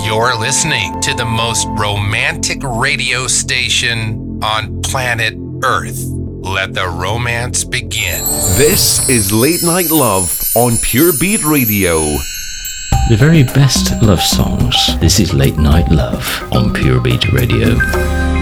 You're listening to the most romantic radio station on planet Earth. Let the romance begin. This is Late Night Love on Pure Beat Radio. The very best love songs. This is Late Night Love on Pure Beat Radio.